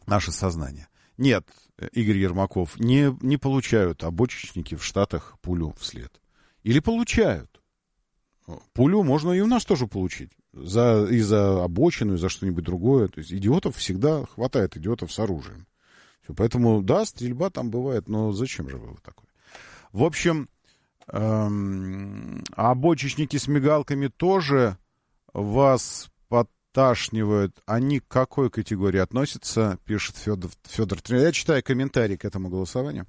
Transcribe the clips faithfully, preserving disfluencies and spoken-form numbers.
наше сознание. Нет, Игорь Ермаков, не, не получают обочечники в Штатах пулю вслед. Или получают. Пулю можно и у нас тоже получить. За, и за обочину, и за что-нибудь другое. То есть идиотов всегда хватает, идиотов с оружием. Все, поэтому, да, стрельба там бывает, но зачем же вы вот такой? В общем, эм, обочечники с мигалками тоже вас подташнивают. Они к какой категории относятся, пишет Федор, Федор. Я читаю комментарий к этому голосованию.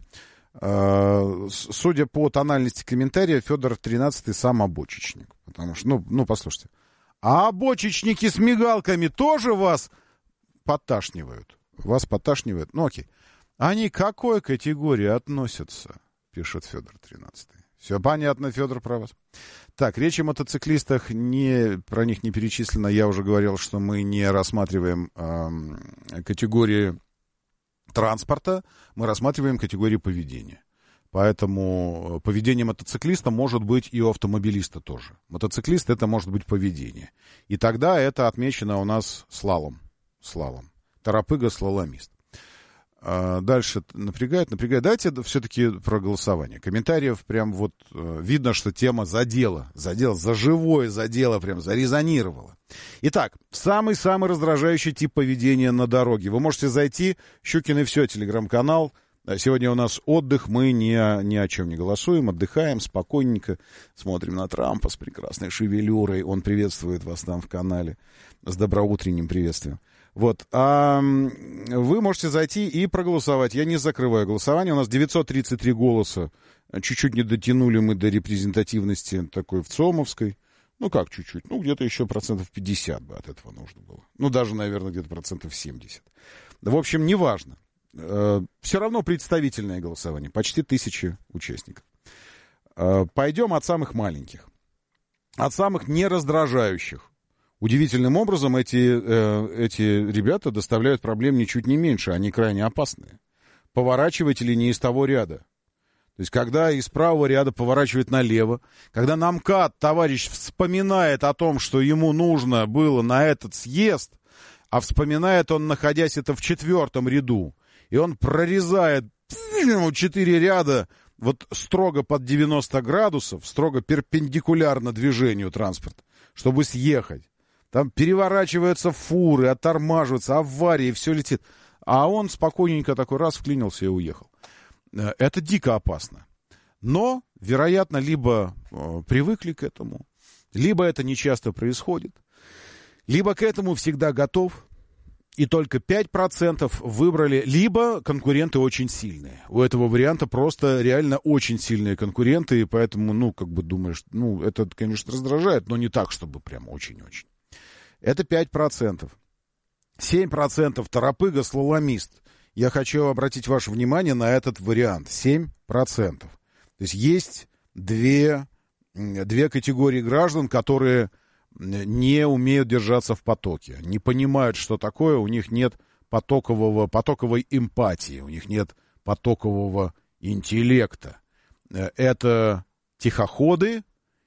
Э, судя по тональности комментария, Федор тринадцатый сам обочечник. Потому что, ну, ну, послушайте. А обочечники с мигалками тоже вас подташнивают? Вас подташнивают? Ну, окей. Они к какой категории относятся, пишет Федор тринадцатый. Все понятно, Федор, про вас. Так, речь о мотоциклистах, не, про них не перечислено. Я уже говорил, что мы не рассматриваем э, категории транспорта, мы рассматриваем категории поведения. Поэтому поведение мотоциклиста может быть и у автомобилиста тоже. Мотоциклист — это может быть поведение. И тогда это отмечено у нас слалом. Слалом. Торопыга-слаломист. А дальше напрягает, напрягает. Давайте все-таки про голосование. Комментариев прям вот видно, что тема задела. Задела, за живое задела, прям зарезонировала. Итак, самый-самый раздражающий тип поведения на дороге. Вы можете зайти, Щукин и все, телеграм-канал. Сегодня у нас отдых, мы ни, ни о чем не голосуем, отдыхаем спокойненько, смотрим на Трампа с прекрасной шевелюрой, он приветствует вас там в канале, с доброутренним приветствием. Вот, а вы можете зайти и проголосовать, я не закрываю голосование, у нас девятьсот тридцать три голоса, чуть-чуть не дотянули мы до репрезентативности такой в ЦОМовской, ну как чуть-чуть, ну где-то еще процентов пятьдесят бы от этого нужно было, ну даже, наверное, где-то процентов семьдесят. В общем, неважно. Все равно представительное голосование. Почти тысяча участников. Пойдем от самых маленьких. От самых нераздражающих. Удивительным образом эти, эти ребята доставляют проблем ничуть не меньше. Они крайне опасные. Поворачиватели не из того ряда. То есть, когда из правого ряда поворачивает налево, когда на МКАД товарищ вспоминает о том, что ему нужно было на этот съезд, а вспоминает он, находясь это в четвертом ряду, и он прорезает четыре ряда вот строго под девяносто градусов, строго перпендикулярно движению транспорта, чтобы съехать. Там переворачиваются фуры, оттормаживаются, аварии, все летит. А он спокойненько такой раз вклинился и уехал. Это дико опасно. Но, вероятно, либо э, привыкли к этому, либо это нечасто происходит, либо к этому всегда готов. И только пять процентов выбрали, либо конкуренты очень сильные. У этого варианта просто реально очень сильные конкуренты, и поэтому, ну, как бы думаешь, ну, это, конечно, раздражает, но не так, чтобы прям очень-очень. Это пять процентов. семь процентов торопыга-слаломист. Я хочу обратить ваше внимание на этот вариант. семь процентов. То есть есть две, две категории граждан, которые не умеют держаться в потоке, не понимают, что такое, у них нет потокового, потоковой эмпатии, у них нет потокового интеллекта. Это тихоходы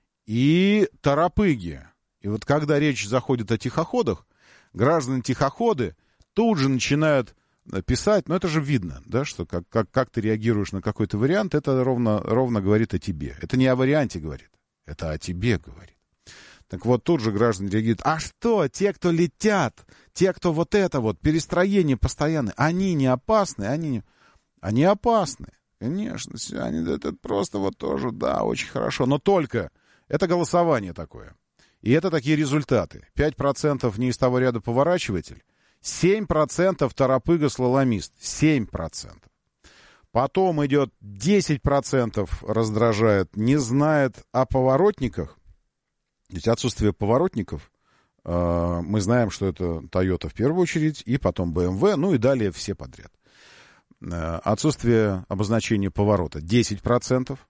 и торопыги. И вот когда речь заходит о тихоходах, граждане-тихоходы тут же начинают писать, но это же видно, да, что как, как, как ты реагируешь на какой-то вариант, это ровно, ровно говорит о тебе. Это не о варианте говорит, это о тебе говорит. Так вот, тут же граждане реагируют. А что, те, кто летят, те, кто вот это вот, перестроение постоянное, они не опасны? Они, не... они опасны, конечно. Они, это просто вот тоже, да, очень хорошо. Но только это голосование такое. И это такие результаты. пять процентов не из того ряда поворачиватель, семь процентов торопыга-слаломист. семь процентов. Потом идет десять процентов раздражает, не знает о поворотниках. То есть отсутствие поворотников, э, мы знаем, что это Toyota в первую очередь, и потом бэ эм вэ, ну и далее все подряд. Э, отсутствие обозначения поворота десять процентов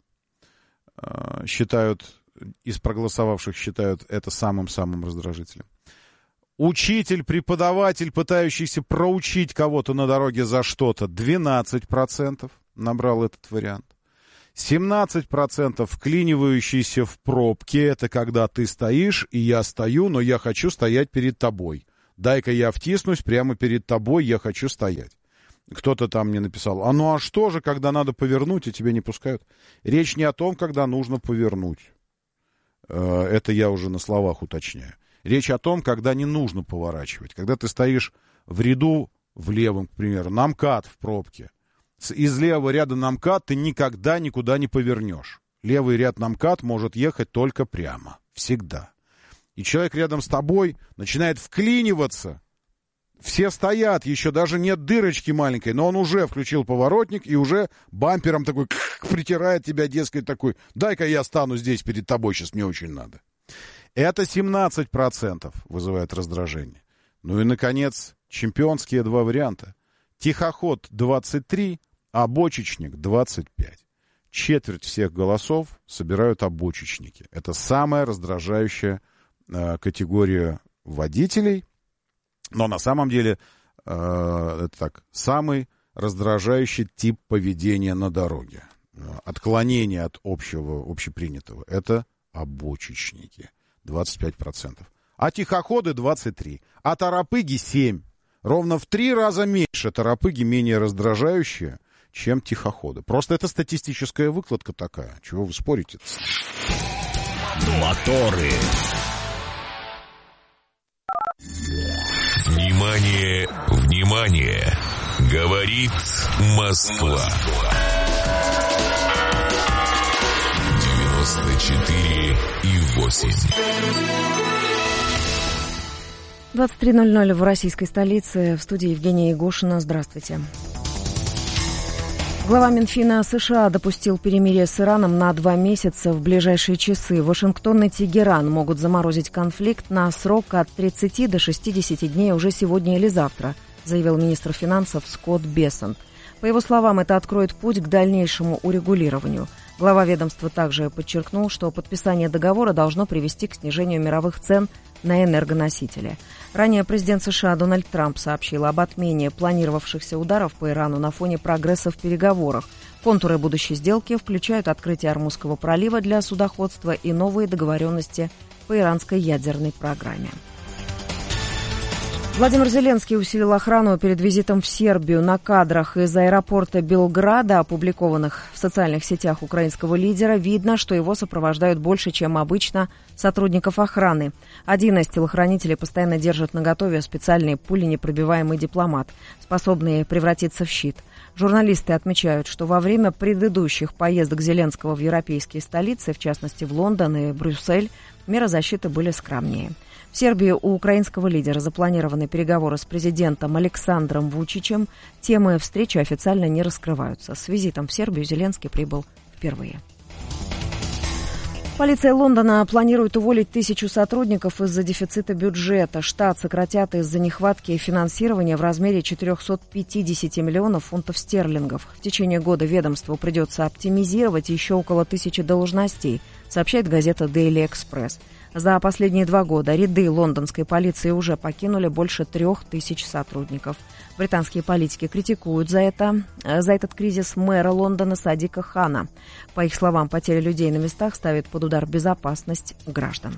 э, считают, из проголосовавших считают это самым-самым раздражителем. Учитель, преподаватель, пытающийся проучить кого-то на дороге за что-то, двенадцать процентов набрал этот вариант. семнадцать процентов вклинивающиеся в пробки, это когда ты стоишь, и я стою, но я хочу стоять перед тобой. дай-ка я втиснусь прямо перед тобой, я хочу стоять. Кто-то там мне написал, а ну а что же, когда надо повернуть, и тебя не пускают? Речь не о том, когда нужно повернуть. Это я уже на словах уточняю. Речь о том, когда не нужно поворачивать. Когда ты стоишь в ряду, в левом, к примеру, на МКАД в пробке. Из левого ряда на МКАД ты никогда никуда не повернешь. Левый ряд на МКАД может ехать только прямо. Всегда. И человек рядом с тобой начинает вклиниваться. Все стоят, еще даже нет дырочки маленькой, но он уже включил поворотник и уже бампером такой притирает тебя, дескать, такой, дай-ка я стану здесь перед тобой, сейчас мне очень надо. Это семнадцать процентов вызывает раздражение. Ну и, наконец, чемпионские два варианта. Тихоход двадцать три, а бочечник двадцать пять. Четверть всех голосов собирают обочечники. Это самая раздражающая э, категория водителей. Но на самом деле, э, это так, самый раздражающий тип поведения на дороге. Отклонение от общего, общепринятого. Это обочечники. двадцать пять процентов. А тихоходы двадцать три процента. А торопыги семь процентов. Ровно в три раза меньше торопыги менее раздражающие, чем тихоходы. Просто это статистическая выкладка такая. Чего вы спорите? Моторы. Внимание, внимание! Говорит Москва. девяносто четыре и восемь. двадцать три ноль ноль в российской столице. В студии Евгения Егошина. Здравствуйте. Глава Минфина США допустил перемирие с Ираном на два месяца в ближайшие часы. Вашингтон и Тегеран могут заморозить конфликт на срок от тридцати до шестидесяти дней уже сегодня или завтра, заявил министр финансов Скотт Бессент. По его словам, это откроет путь к дальнейшему урегулированию. Глава ведомства также подчеркнул, что подписание договора должно привести к снижению мировых цен на энергоносители. Ранее президент США Дональд Трамп сообщил об отмене планировавшихся ударов по Ирану на фоне прогресса в переговорах. Контуры будущей сделки включают открытие Ормузского пролива для судоходства и новые договоренности по иранской ядерной программе. Владимир Зеленский усилил охрану перед визитом в Сербию. На кадрах из аэропорта Белграда, опубликованных в социальных сетях украинского лидера, видно, что его сопровождают больше, чем обычно, сотрудников охраны. Один из телохранителей постоянно держит наготове специальный пуленепробиваемый дипломат, способный превратиться в щит. Журналисты отмечают, что во время предыдущих поездок Зеленского в европейские столицы, в частности в Лондон и Брюссель, меры защиты были скромнее. В Сербии у украинского лидера запланированы переговоры с президентом Александром Вучичем. Темы встречи официально не раскрываются. С визитом в Сербию Зеленский прибыл впервые. Полиция Лондона планирует уволить тысячу сотрудников из-за дефицита бюджета. Штат сократят из-за нехватки финансирования в размере четыреста пятьдесят миллионов фунтов стерлингов. В течение года ведомству придется оптимизировать еще около тысячи должностей, сообщает газета Daily Express. За последние два года ряды лондонской полиции уже покинули больше трех тысяч сотрудников. Британские политики критикуют за это, за этот кризис мэра Лондона Садика Хана. По их словам, потеря людей на местах ставит под удар безопасность граждан.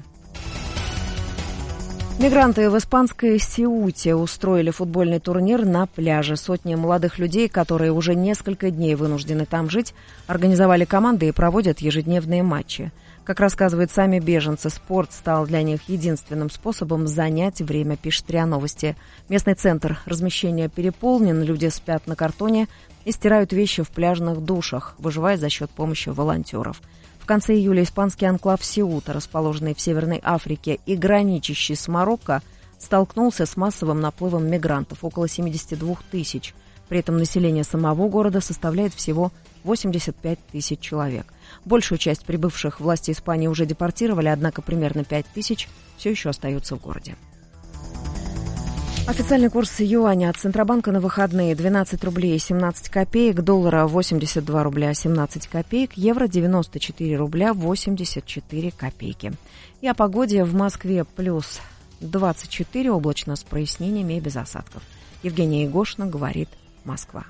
Мигранты в испанской Сеуте устроили футбольный турнир на пляже. Сотни молодых людей, которые уже несколько дней вынуждены там жить, организовали команды и проводят ежедневные матчи. Как рассказывают сами беженцы, спорт стал для них единственным способом занять время, пишет РИА Новости. Местный центр размещения переполнен, люди спят на картоне и стирают вещи в пляжных душах, выживая за счет помощи волонтеров. В конце июля испанский анклав Сеута, расположенный в Северной Африке и граничащий с Марокко, столкнулся с массовым наплывом мигрантов, около семьдесят две тысячи. При этом население самого города составляет всего восемьдесят пять тысяч человек. Большую часть прибывших власти Испании уже депортировали, однако примерно пять тысяч все еще остаются в городе. Официальный курс юаня от Центробанка на выходные двенадцать рублей семнадцать копеек, доллара восемьдесят два рубля семнадцать копеек, евро девяносто четыре рубля восемьдесят четыре копейки. И о погоде: в Москве плюс двадцать четыре, облачно с прояснениями и без осадков. Евгения Егошина, говорит Москва.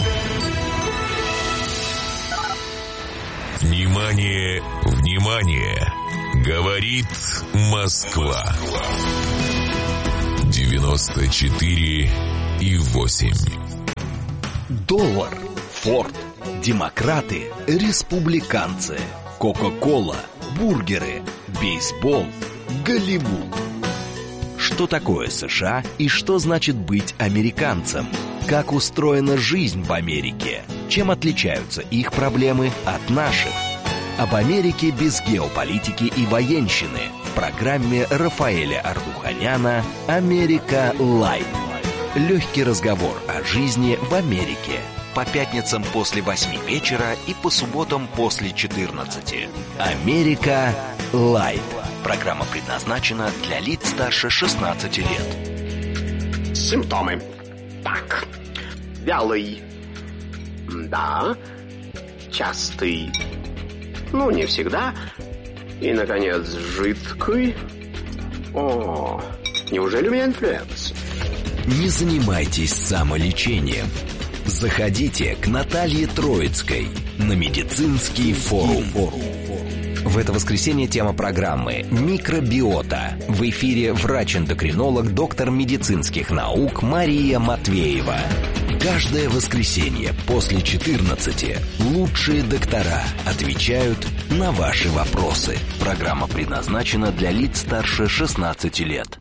Внимание, внимание! Говорит Москва. девяносто четыре и восемь. Доллар, Форд, демократы, республиканцы, Кока-кола, бургеры, бейсбол, Голливуд. Что такое США и что значит быть американцем? Как устроена жизнь в Америке? Чем отличаются их проблемы от наших? Об Америке без геополитики и военщины в программе Рафаэля Ардуханяна «Америка Лайт». Легкий разговор о жизни в Америке. По пятницам после восьми вечера и по субботам после четырнадцати. «Америка Лайт». Программа предназначена для лиц старше шестнадцати лет. Симптомы. Так. Вялый. Да. Частый. Ну, не всегда. И, наконец, жидкий. О, неужели у меня инфлюенс? Не занимайтесь самолечением. Заходите к Наталье Троицкой на медицинский форум. В это воскресенье тема программы «Микробиота». В эфире врач-эндокринолог, доктор медицинских наук Мария Матвеева. Каждое воскресенье после четырнадцати лучшие доктора отвечают на ваши вопросы. Программа предназначена для лиц старше шестнадцати лет.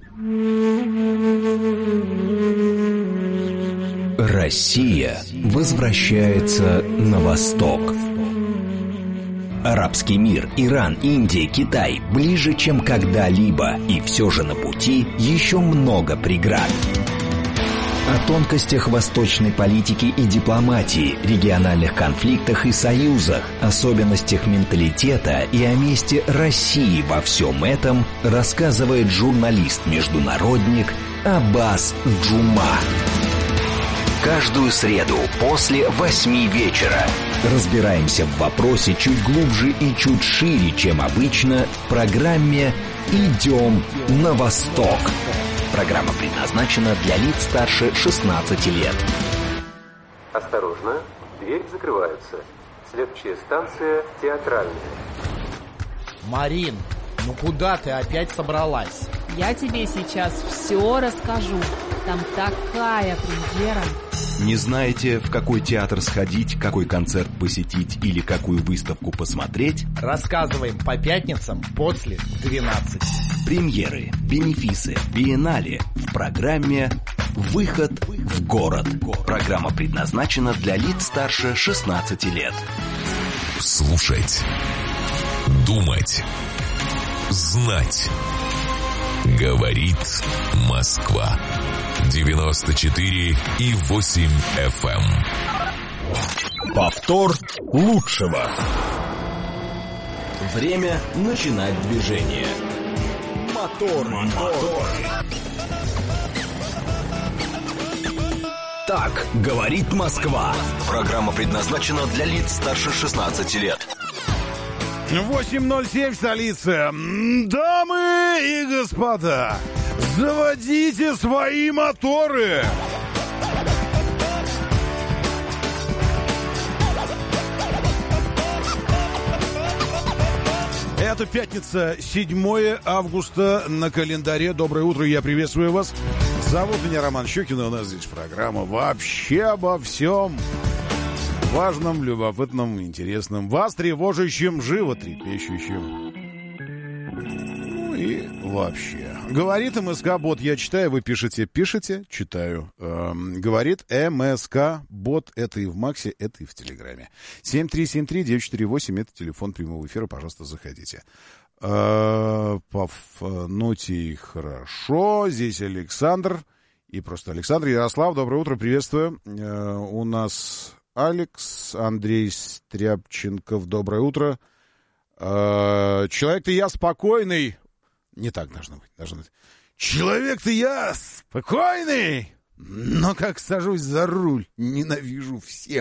Россия возвращается на восток. Арабский мир, Иран, Индия, Китай ближе, чем когда-либо, и все же на пути еще много преград. О тонкостях восточной политики и дипломатии, региональных конфликтах и союзах, особенностях менталитета и о месте России во всем этом рассказывает журналист-международник Аббас Джума. Каждую среду после восьми вечера разбираемся в вопросе чуть глубже и чуть шире, чем обычно, в программе «Идем на восток». Программа предназначена для лиц старше шестнадцати лет. Осторожно, дверь закрывается. Следующая станция Театральная. Марин, ну куда ты опять собралась? Я тебе сейчас все расскажу. Там такая премьера. Не знаете, в какой театр сходить, какой концерт посетить или какую выставку посмотреть? Рассказываем по пятницам после двенадцати. Премьеры, бенефисы, биеннале в программе «Выход в город». Программа предназначена для лиц старше шестнадцати лет. Слушать, думать, знать. Говорит Москва. девяносто четыре и восемь эф эм. Повтор лучшего. Время начинать движение. Мотор, мотор. Так говорит Москва. Программа предназначена для лиц старше шестнадцати лет. восемь ноль семь в столице. Дамы и господа, заводите свои моторы. Это пятница, седьмое августа на календаре. Доброе утро, я приветствую вас. Зовут меня Роман Щукин, и у нас здесь программа вообще обо всем важном, любопытном, интересном, вас тревожащем, животрепещущем. Ну и вообще. Говорит МСК-бот, я читаю, вы пишете, пишете, читаю. Эм, говорит МСК-бот, это и в Максе, это и в Телеграме. семь три семь три девять четыре восемь, это телефон прямого эфира, пожалуйста, заходите. Э, по ноте хорошо, здесь Александр, и просто Александр. Ярослав, доброе утро, приветствую. Э, у нас... Алекс, Андрей Стряпченков, доброе утро. Э, человек-то я спокойный. Не так должно быть, должно быть. Человек-то я спокойный, но как сажусь за руль, ненавижу всех.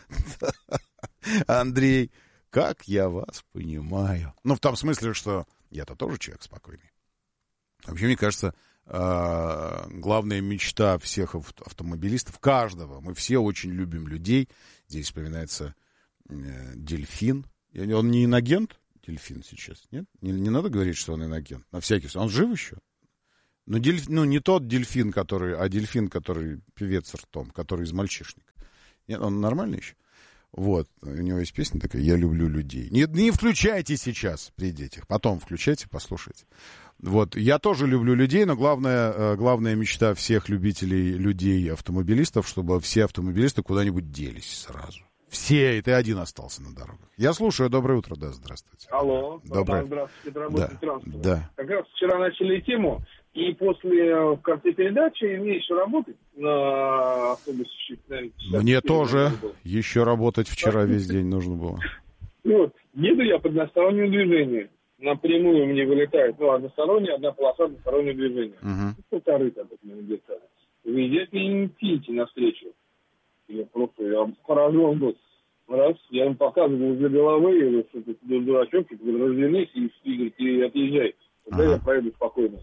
Андрей, как я вас понимаю. Ну, в том смысле, что я-то тоже человек спокойный. Вообще, мне кажется, главная мечта всех автомобилистов, каждого, мы все очень любим людей. Здесь вспоминается э, дельфин. Он не инагент, дельфин сейчас, нет? Не, не надо говорить, что он инагент. На всякий случай. Он жив еще? Ну, дельф... ну, не тот дельфин, который, а дельфин, который певец ртом, который из «Мальчишника». Нет, он нормальный еще? Вот, у него есть песня такая «Я люблю людей». Не, не включайте сейчас при детях, потом включайте, послушайте. Вот, я тоже люблю людей, но главная, главная мечта всех любителей людей, автомобилистов, чтобы все автомобилисты куда-нибудь делись сразу. Все, и ты один остался на дорогах. Я слушаю, доброе утро, да, здравствуйте. Алло, доброе. Здравствуйте, это работает да. транспорт. Да. Как раз вчера начали тему, и после, в конце передачи мне еще работать на автобусе. Наверное, мне тоже еще работать вчера весь день нужно было. Вот, еду я по одностороннему движению. Напрямую мне вылетает, ну, одностороннее, одна полоса, одностороннее движение. Угу. Полторы так где-то. Вы идете и идите навстречу. Я просто, я поражен был. Раз, я им показывал из-за головы, и что ты дурачок, и развернись, и, и, и отъезжай. Тогда ага. я проеду спокойно.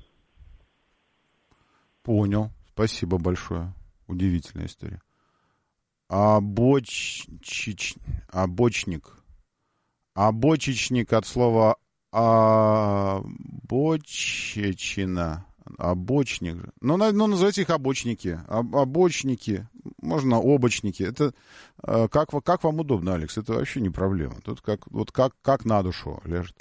Понял. Спасибо большое. Удивительная история. Обоч... Обочник. Обочечник от слова обочечина. Обочник. Ну, ну, назовите их обочники. Об, обочники. Можно обочники. Это э, как, как вам удобно, Алекс? Это вообще не проблема. Тут как, вот как, как на душу лежит.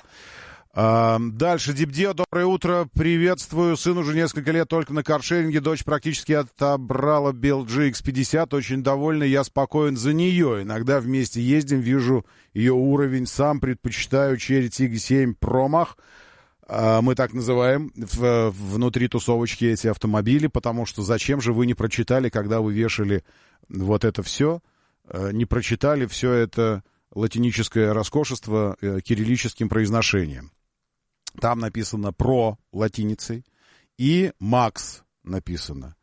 А, дальше. Дипдео, доброе утро. Приветствую. Сын уже несколько лет только на каршеринге. Дочь практически отобрала би эл джи икс пятьдесят. Очень довольна. Я спокоен за нее. Иногда вместе ездим. Вижу ее уровень. Сам предпочитаю Cherry Tiggo семь Pro Max. Мы так называем в, внутри тусовочки эти автомобили, потому что зачем же вы не прочитали, когда вы вешали вот это все, не прочитали все это латиническое роскошество кириллическим произношением. Там написано «про» латиницей и «макс» написано.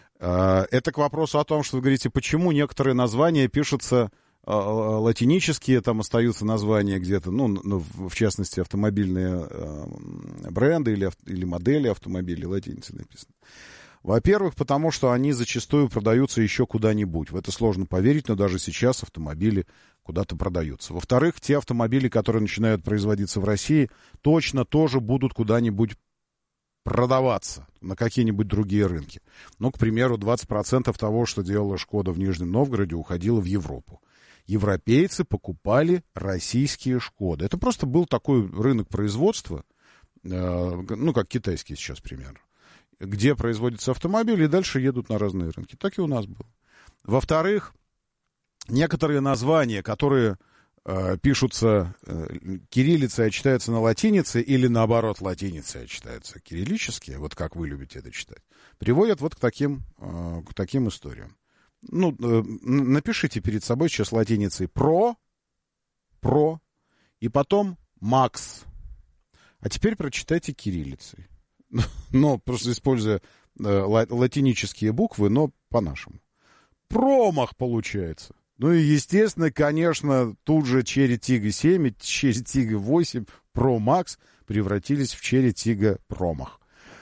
Это к вопросу о том, что вы говорите, почему некоторые названия пишутся латинические, там остаются названия где-то, ну, ну в частности, автомобильные э, бренды или, или модели автомобилей латиницей написано. Во-первых, потому что они зачастую продаются еще куда-нибудь. В это сложно поверить, но даже сейчас автомобили куда-то продаются. Во-вторых, те автомобили, которые начинают производиться в России, точно тоже будут куда-нибудь продаваться на какие-нибудь другие рынки. Ну, к примеру, двадцать процентов того, что делала Шкода в Нижнем Новгороде, уходило в Европу. Европейцы покупали российские Шкоды. Это просто был такой рынок производства, э, ну, как китайский сейчас примерно, где производятся автомобили и дальше едут на разные рынки. Так и у нас было. Во-вторых, некоторые названия, которые э, пишутся э, кириллицей, а читаются на латинице, или наоборот, латиницей, а читаются кириллические, вот как вы любите это читать, приводят вот к таким, э, к таким историям. Ну, э, напишите перед собой сейчас латиницей «про», «про», и потом «макс». А теперь прочитайте кириллицей. Но просто используя э, латинические буквы, но по-нашему. «Промах» получается. Ну и, естественно, конечно, тут же Cherry Tiggo семь и Cherry Tiggo восемь Pro Max превратились в Cherry Tiggo Промах.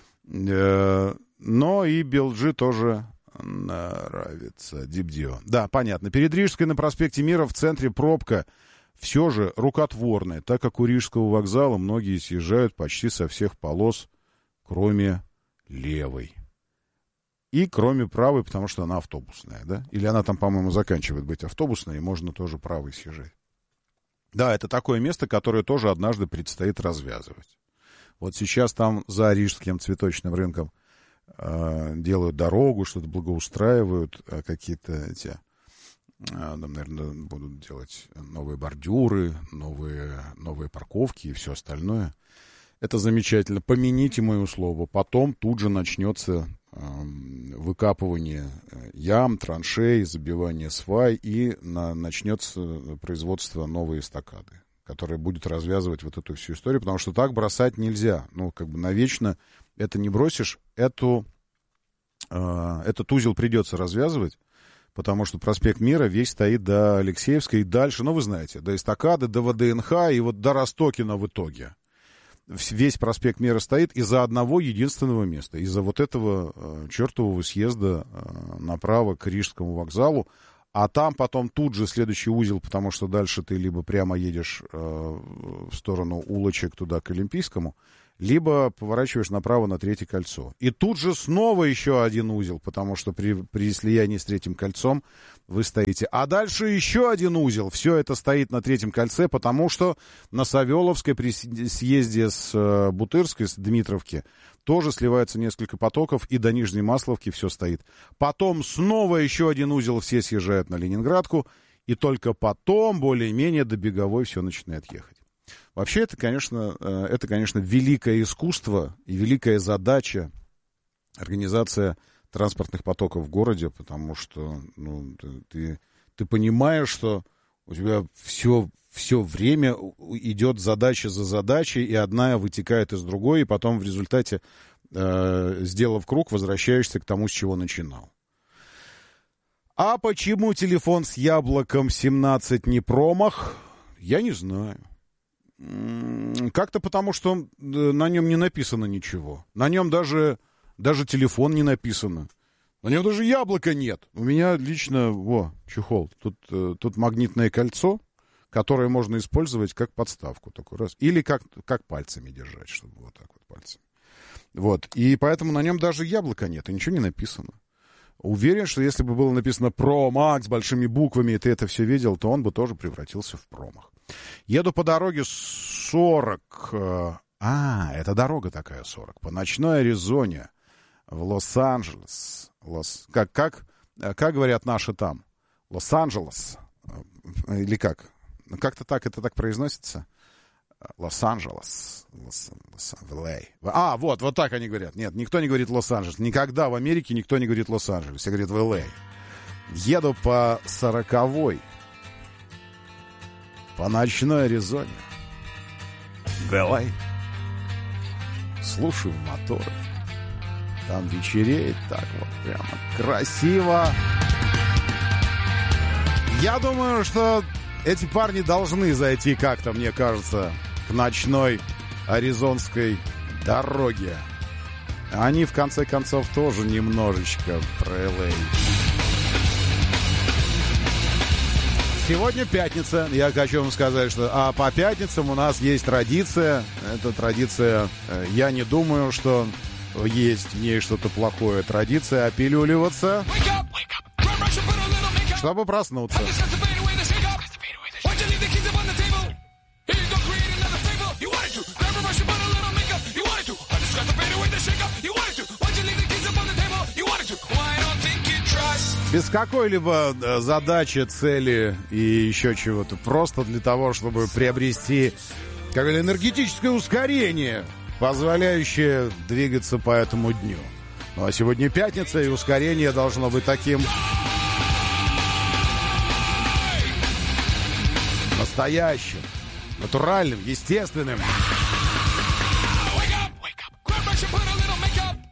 Э, но и би эл джи тоже нравится. Дипдео. Да, понятно. Перед Рижской на проспекте Мира в центре пробка все же рукотворная, так как у Рижского вокзала многие съезжают почти со всех полос, кроме левой. И кроме правой, потому что она автобусная, да? Или она там, по-моему, заканчивает быть автобусной, и можно тоже правой съезжать. Да, это такое место, которое тоже однажды предстоит развязывать. Вот сейчас там за Рижским цветочным рынком делают дорогу, что-то благоустраивают, какие-то эти, там, наверное, будут делать новые бордюры, новые, новые парковки и все остальное. Это замечательно. Помяните мое слово. Потом тут же начнется выкапывание ям, траншей, забивание свай, и на, начнется производство новой эстакады, которая будет развязывать вот эту всю историю, потому что так бросать нельзя. Ну, как бы навечно это не бросишь. Эту, э, этот узел придется развязывать, потому что проспект Мира весь стоит до Алексеевской и дальше, ну, вы знаете, до эстакады, до вэ дэ эн ха и вот до Ростокина в итоге. Весь проспект Мира стоит из-за одного единственного места, из-за вот этого э, чертового съезда э, направо к Рижскому вокзалу, а там потом тут же следующий узел, потому что дальше ты либо прямо едешь э, в сторону улочек туда к Олимпийскому, либо поворачиваешь направо на третье кольцо. И тут же снова еще один узел, потому что при, при слиянии с третьим кольцом вы стоите. А дальше еще один узел. Все это стоит на третьем кольце, потому что на Савеловской при съезде с э, Бутырской, с Дмитровки, тоже сливается несколько потоков, и до Нижней Масловки все стоит. Потом снова еще один узел, все съезжают на Ленинградку, и только потом, более-менее, до Беговой все начинает ехать. Вообще, это, конечно, это, конечно, великое искусство и великая задача организация транспортных потоков в городе, потому что ну, ты, ты понимаешь, что у тебя все, все время идет задача за задачей, и одна вытекает из другой, и потом в результате, э, сделав круг, возвращаешься к тому, с чего начинал. А почему телефон с яблоком семнадцать не промах, я не знаю. Как-то потому, что на нем не написано ничего. На нем даже, даже телефон не написано. На нем даже яблока нет. У меня лично, во, чехол. Тут, тут магнитное кольцо, которое можно использовать как подставку. Такой раз. Или как, как пальцами держать, чтобы вот так вот пальцами. Вот. И поэтому на нем даже яблока нет, и ничего не написано. Уверен, что если бы было написано «Промах» с большими буквами, и ты это все видел, то он бы тоже превратился в промах. Еду по дороге сорок... А, это дорога такая сорок. По ночной Аризоне в Лос-Анджелес. Лос... Как, как, как говорят наши там? Лос-Анджелес. Или как? Как-то так это так произносится? Лос-Анджелес. Лос... Лос... А, вот, вот так они говорят. Нет, никто не говорит Лос-Анджелес. Никогда в Америке никто не говорит Лос-Анджелес. Все говорят в Эл Эй. Еду по сороковой. По ночной Аризоне. В Эл Эй. Слушаю моторы. Там вечереет так вот прямо красиво. Я думаю, что эти парни должны зайти как-то, мне кажется, к ночной аризонской дороге. Они, в конце концов, тоже немножечко про Эл Эй. Сегодня пятница. Я хочу вам сказать, что а по пятницам у нас есть традиция. Эта традиция, я не думаю, что есть в ней что-то плохое. Традиция опилюливаться, чтобы проснуться. Без какой-либо задачи, цели и еще чего-то. Просто для того, чтобы приобрести как энергетическое ускорение, позволяющее двигаться по этому дню. Ну а сегодня пятница, и ускорение должно быть таким настоящим, натуральным, естественным.